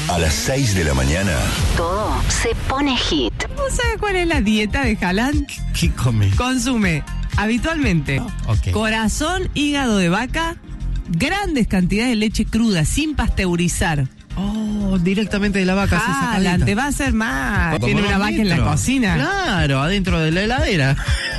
A las 6 de la mañana. Todo se pone hit. ¿Vos sabés cuál es la dieta de Haaland? ¿Qué come? Consume habitualmente ok. corazón, hígado de vaca, grandes cantidades de leche cruda sin pasteurizar. Oh, directamente de la vaca. Haaland, te va a hacer mal. ¿Cómo Tiene una vaca en la adentro? cocina. Claro, adentro de la heladera.